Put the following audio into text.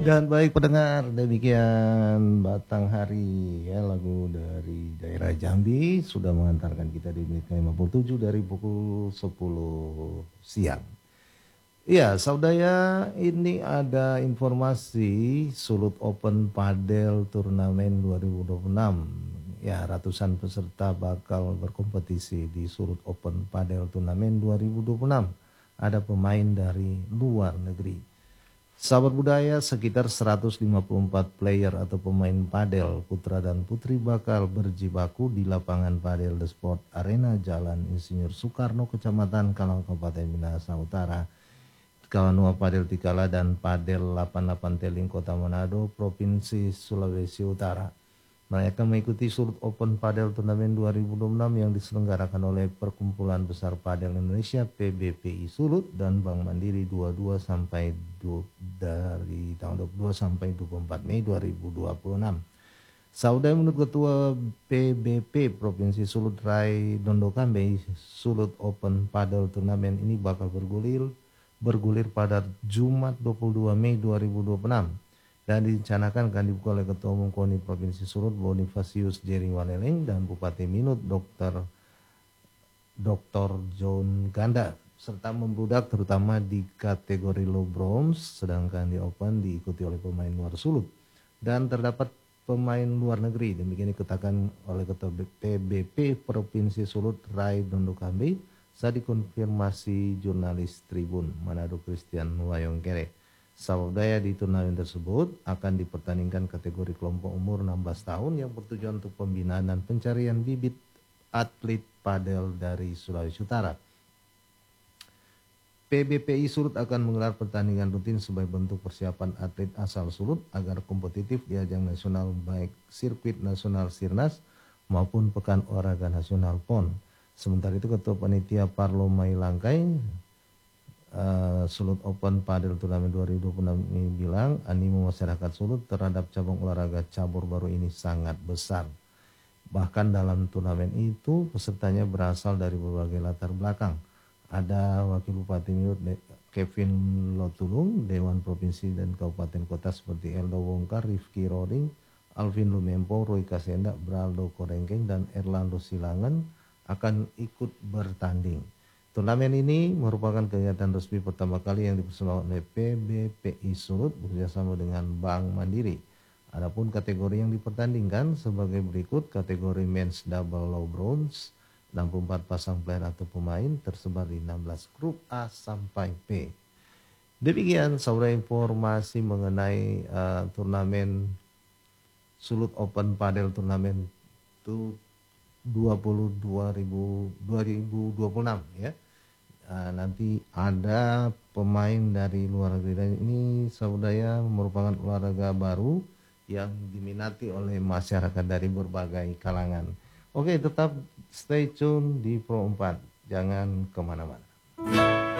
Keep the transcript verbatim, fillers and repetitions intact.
Dan baik pendengar, demikian Batang Hari ya, lagu dari daerah Jambi sudah mengantarkan kita di menit ke lima puluh tujuh dari pukul sepuluh siang. Iya, saudara, ini ada informasi Sulut Open Padel Turnamen dua ribu dua puluh enam. Ya, ratusan peserta bakal berkompetisi di Sulut Open Padel Turnamen dua ribu dua puluh enam. Ada pemain dari luar negeri. Sahabat budaya, sekitar seratus lima puluh empat player atau pemain padel putra dan putri bakal berjibaku di lapangan Padel The Sport Arena Jalan Insinyur Soekarno, Kecamatan Kalong, Kabupaten Minahasa Utara, Kawanua Padel Tikala dan Padel delapan puluh delapan Teling, Kota Manado, Provinsi Sulawesi Utara. Mereka mengikuti Sulut Open Padel Turnamen dua ribu dua puluh enam yang diselenggarakan oleh Perkumpulan Besar Padel Indonesia P B P I Sulut dan Bank Mandiri dua puluh dua sampai dua, dari tahun dua puluh dua sampai dua puluh empat Mei dua ribu dua puluh enam. Saudara, menurut Ketua P B P Provinsi Sulut Rai Dondokambe, Sulut Open Padel Turnamen ini bakal bergulir bergulir pada Jumat dua puluh dua Mei dua ribu dua puluh enam. Dan direncanakan akan dibuka oleh Ketua Umum KONI Provinsi Sulut Bonifasius Jerry Waleleng dan Bupati Minut Dr. Dr. John Ganda, serta membludak terutama di kategori low bronze, sedangkan di open diikuti oleh pemain luar Sulut dan terdapat pemain luar negeri. Demikian dikatakan oleh Ketua P B P Provinsi Sulut Rai Dondokambe saat dikonfirmasi jurnalis Tribun Manado Christian Wayongkere. Saudara, di turnamen tersebut akan dipertandingkan kategori kelompok umur enam belas tahun yang bertujuan untuk pembinaan dan pencarian bibit atlet padel dari Sulawesi Utara. P B P I Sulut akan menggelar pertandingan rutin sebagai bentuk persiapan atlet asal Sulut agar kompetitif di ajang nasional baik sirkuit nasional Sirnas maupun Pekan Olahraga Nasional P O N. Sementara itu Ketua Panitia Parlomai Langkai Uh, Sulut Open Padel Turnamen dua ribu dua puluh enam ini bilang animo masyarakat Sulut terhadap cabang olahraga cabur baru ini sangat besar. Bahkan dalam turnamen itu pesertanya berasal dari berbagai latar belakang. Ada Wakil Bupati Minut Kevin Lotulung, Dewan Provinsi dan Kabupaten Kota seperti Eldo Wongkar, Rifki Roring, Alvin Lumempo, Roy Kasenda, Braldo Korengkeng, dan Erlando Silangan akan ikut bertanding. Turnamen ini merupakan kegiatan resmi pertama kali yang dipersembahkan oleh P B P I Sulut bekerjasama dengan Bank Mandiri. Adapun kategori yang dipertandingkan sebagai berikut: kategori Men's Double Low Bronze, enam puluh empat pasang player atau pemain tersebar di enam belas grup A sampai P. Demikian saudara informasi mengenai uh, turnamen Sulut Open Padel Turnamen dua puluh dua ribu dua puluh enam ya. Nah, nanti ada pemain dari luar negeri dan ini saudara merupakan olahraga baru yang diminati oleh masyarakat dari berbagai kalangan. Oke, tetap stay tune di Pro empat, jangan kemana-mana.